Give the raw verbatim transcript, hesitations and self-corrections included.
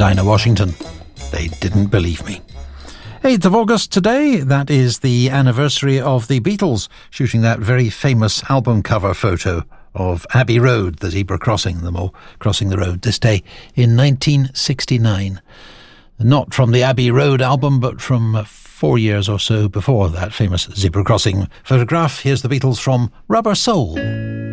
Dinah Washington. They didn't believe me. eighth of August today, that is the anniversary of the Beatles shooting that very famous album cover photo of Abbey Road, the zebra crossing, them all crossing the road this day in nineteen sixty-nine. Not from the Abbey Road album, but from four years or so before that famous zebra crossing photograph. Here's the Beatles from Rubber Soul.